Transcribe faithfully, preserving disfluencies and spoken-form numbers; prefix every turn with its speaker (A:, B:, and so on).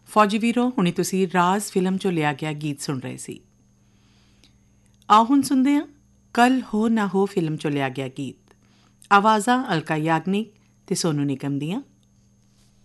A: ਫੌਜੀ ਵੀਰੋ, ਹੁਣੇ ਤੁਸੀਂ ਰਾਜ਼ ਫਿਲਮ 'ਚੋਂ ਲਿਆ ਗਿਆ ਗੀਤ ਸੁਣ ਰਹੇ ਸੀ। ਆਓ ਹੁਣ ਸੁਣਦੇ ਹਾਂ ਕੱਲ ਹੋ ਨਾ ਹੋ ਫਿਲਮ 'ਚੋਂ ਲਿਆ ਗਿਆ ਗੀਤ। ਆਵਾਜ਼ਾਂ ਅਲਕਾ ਯਾਗਨਿਕ ਅਤੇ ਸੋਨੂ ਨਿਗਮ ਦੀਆਂ।